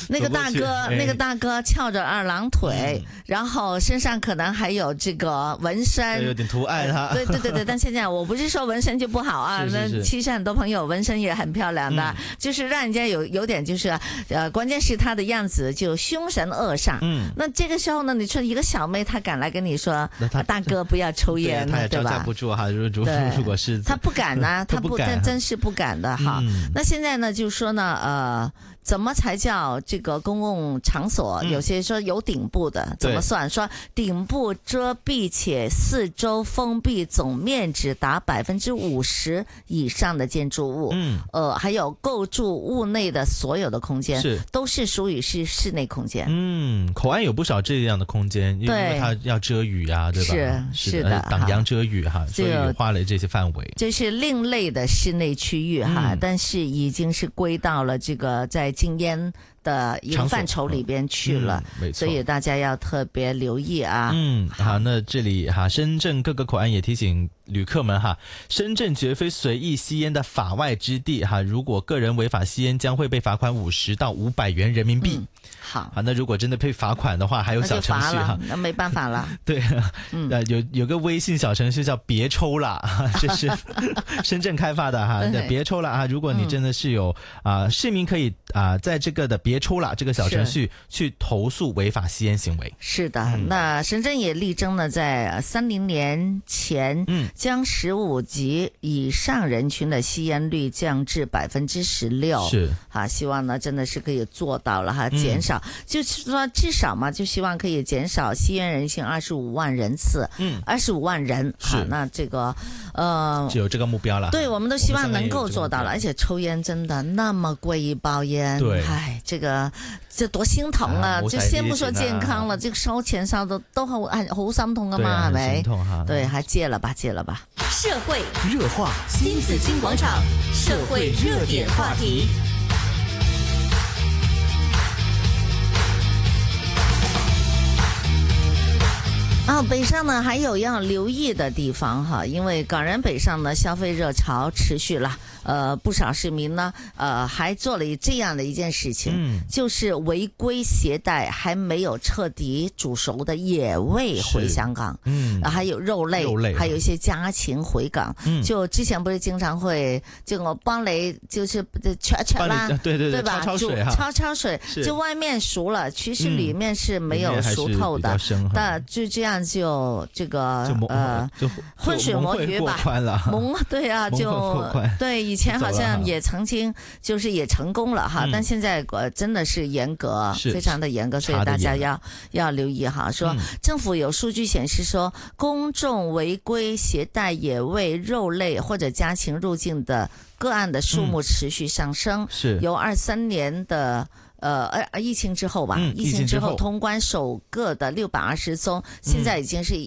那个大哥翘着二郎腿，然后身上可能还有这个纹身， 有点图案哈。 对，但现在我不是说纹身就不好啊，那其实很多朋友纹身也很漂亮的，就是让人家有点就是关键是他的样子就凶神恶煞。那这个时候呢，你说一个小妹她敢来跟你说，大哥不要抽烟， 他也招架不住哈。如果是他不敢呢，他不敢，真是不敢的哈。那现在呢，就是说呢，怎么才叫这个公共场所？有些说有顶部的，怎么算？说顶部遮蔽且四周封闭，总面积达50%以上的建筑物。还有构筑物内的所有的空间，都是属于是室内空间。 口岸有不少这样的空间，因为它要遮雨啊，对吧？ 是的， 挡阳遮雨哈，所以划了这些范围。 这是另类的室内区域哈，但是已经是归到了这个在禁烟的一个范畴里边去了，所以大家要特别留意啊。 好，那这里哈，深圳各个口岸也提醒旅客们哈，深圳绝非随意吸烟的法外之地哈，如果个人违法吸烟，将会被罚款50到500元人民币。好，那如果真的被罚款的话，还有小程序哈， 那没办法了。 对，有个微信小程序叫别抽啦，这是深圳开发的哈，别抽啦啊！如果你真的是有市民可以在这个的别抽啦这个小程序去投诉违法吸烟行为。 是的，那深圳也力争呢，在30年前将15级以上人群的吸烟率降至16%。是啊，希望呢真的是可以做到了哈，减少。就是说至少嘛，就希望可以减少吸烟人群25万人次，25万人。好，那这个只有这个目标了。 对，我们都希望能够做到了。而且抽烟真的那么贵一包烟， 对， 这多心疼啊！就先不说健康了，这个燒錢燒到都好心痛噶嘛，係咪？ 心痛哈。 對，還戒了吧。 社會熱話，新紫荊廣場，社會熱點話題。 北上呢还有要留意的地方哈，因为港人北上呢消费热潮持续了，不少市民呢还做了这样的一件事情，就是违规携带还没有彻底煮熟的野味回香港，还有肉类，还有一些家禽回港，就之前不是经常会就我帮你就是焯啦，对吧？焯水，就外面熟了，其实里面是没有熟透的，那就这样。就这个浑水摸鱼吧，对啊，对，以前好像也曾经就是也成功了哈，但现在真的是严格，非常的严格，所以大家要留意哈。说政府有数据显示说，公众违规携带野味、肉类或者家禽入境的个案的数目持续上升，由23年的。疫情之后吧，疫情之后通关首个的620宗，现在已经是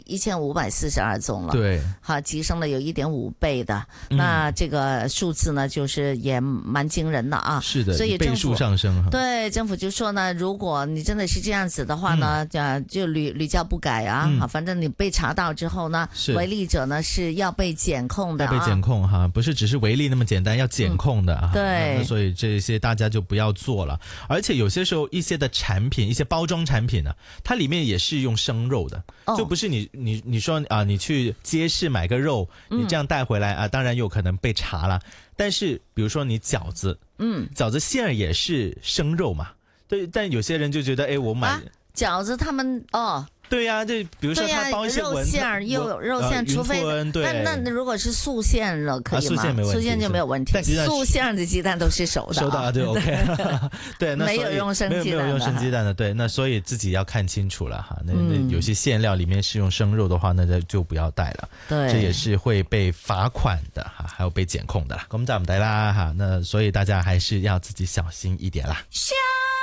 1542宗了。对，好，提升了有1.5倍的。那这个数字呢，就是也蛮惊人的啊。是的，所以倍数上升。 对，政府就说呢，如果你真的是这样子的话呢，就屡教不改啊。好，反正你被查到之后呢，违例者呢是要被检控的。 被检控哈，不是只是违例那么简单，要检控的啊。 对， 所以这些大家就不要做了。而且有些时候一些的产品，一些包装产品呢，它里面也是用生肉的，就不是你说你去街市买个肉，你这样带回来当然有可能被查了。但是比如说你饺子，饺子馅儿也是生肉嘛，对，但有些人就觉得我买饺子他们对呀，就比如说它包一些肉馅又肉馅，除非那如果是素馅了可以吗？素馅就没有问题。素馅的鸡蛋都是熟的， 熟的就 OK 对，那没有用生鸡蛋的， 没有用生鸡蛋的，对，那所以自己要看清楚了哈。那有些馅料里面是用生肉的话，那就不要带了。对，这也是会被罚款的哈，还有被检控的啦。咁就唔抵啦哈。那所以大家还是要自己小心一点啦。